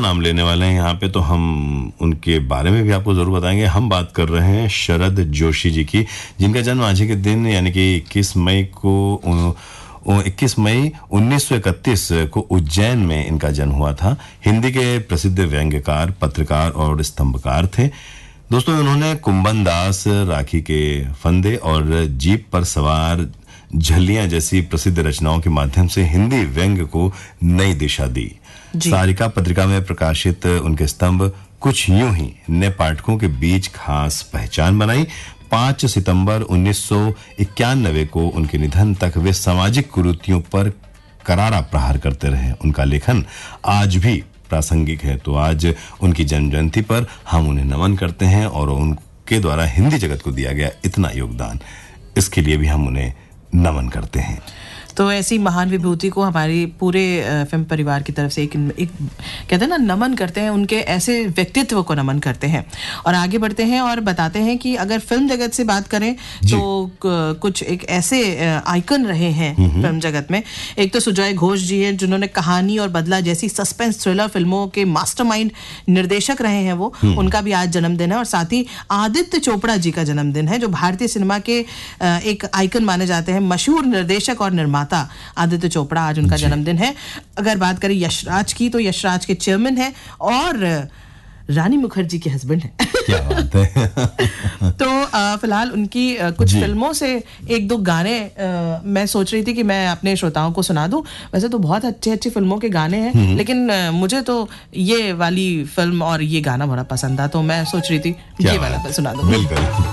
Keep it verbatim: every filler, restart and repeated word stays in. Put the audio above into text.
नाम लेने वाले हैं यहाँ पे, तो हम उनके बारे में भी आपको जरूर बताएंगे। हम बात कर रहे हैं शरद जोशी जी की, जिनका जन्म आज ही के दिन यानी कि इक्कीस मई को इक्कीस मई उन्नीस सौ इकतीस को उज्जैन में इनका जन्म हुआ था। हिंदी के प्रसिद्ध व्यंग्यकार, पत्रकार और स्तंभकार थे। दोस्तों, उन्होंने कुंभन दास, राखी के फंदे और जीप पर सवार झल्लियां जैसी प्रसिद्ध रचनाओं के माध्यम से हिंदी व्यंग्य को नई दिशा दी। सारिका पत्रिका में प्रकाशित उनके स्तंभ कुछ यूं ही ने पाठकों के बीच खास पहचान बनाई। पाँच सितंबर उन्नीस सौ इक्यानवे को उनके निधन तक वे सामाजिक कुरीतियों पर करारा प्रहार करते रहे। उनका लेखन आज भी प्रासंगिक है। तो आज उनकी जन्म जयंती पर हम उन्हें नमन करते हैं और उनके द्वारा हिंदी जगत को दिया गया इतना योगदान, इसके लिए भी हम उन्हें नमन करते हैं। तो ऐसी महान विभूति को हमारी पूरे फिल्म परिवार की तरफ से एक, एक कहते हैं ना नमन करते हैं, उनके ऐसे व्यक्तित्व को नमन करते हैं। और आगे बढ़ते हैं और बताते हैं कि अगर फिल्म जगत से बात करें तो कुछ एक ऐसे आइकन रहे हैं फिल्म जगत में। एक तो सुजय घोष जी हैं, जिन्होंने कहानी और बदला जैसी सस्पेंस थ्रिलर फिल्मों के मास्टरमाइंड निर्देशक रहे हैं वो, उनका भी आज जन्मदिन है। और साथ ही आदित्य चोपड़ा जी का जन्मदिन है, जो भारतीय सिनेमा के एक आइकन माने जाते हैं, मशहूर निर्देशक और निर्माता आदित्य चोपड़ा, आज उनका जन्मदिन है। अगर बात करें यशराज की, तो यशराज के चेयरमैन है और रानी मुखर्जी के हस्बैंड है। क्या बात है। तो फिलहाल उनकी आ, कुछ फिल्मों से एक दो गाने आ, मैं सोच रही थी कि मैं अपने श्रोताओं को सुना दूं। वैसे तो बहुत अच्छे अच्छे फिल्मों के गाने हैं, लेकिन आ, मुझे तो ये वाली फिल्म और ये गाना बड़ा पसंद था, तो मैं सोच रही थी ये वाला सुना दूं। बिल्कुल।